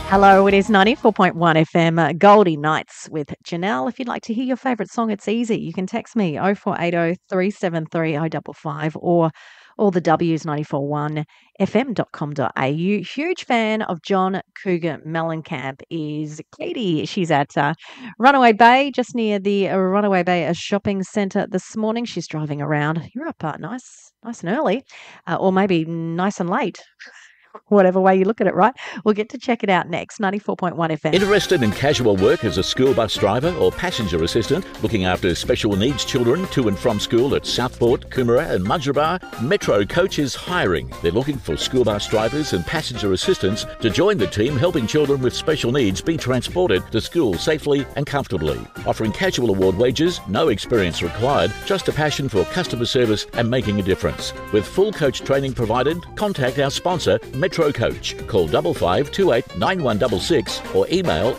Hello, it is 94.1 FM, Goldie Nights with Janelle. If you'd like to hear your favourite song, it's easy. You can text me 0480 373 055 or all the W's 941fm.com.au. Huge fan of John Cougar Mellencamp is Katie. She's at Runaway Bay, just near the Runaway Bay shopping centre this morning. She's driving around. You're up nice and early, or maybe nice and late. Whatever way you look at it, right? We'll get to check it out next. 94.1 FM. Interested in casual work as a school bus driver or passenger assistant, looking after special needs children to and from school at Southport, Coomera and Mudgeeraba? Metro Coach is hiring. They're looking for school bus drivers and passenger assistants to join the team helping children with special needs be transported to school safely and comfortably. Offering casual award wages, no experience required, just a passion for customer service and making a difference. With full coach training provided, contact our sponsor, Metro Coach. Call 5528 9166 or email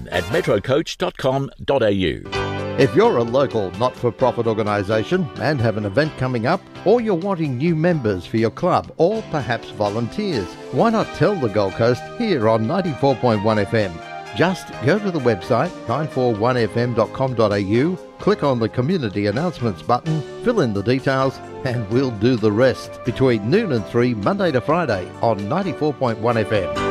admin@metrocoach.com.au. If you're a local not-for-profit organisation and have an event coming up, or you're wanting new members for your club, or perhaps volunteers, why not tell the Gold Coast here on 94.1 FM? Just go to the website 941fm.com.au, click on the Community Announcements button, fill in the details, and we'll do the rest. Between noon and 3, Monday to Friday on 94.1 FM.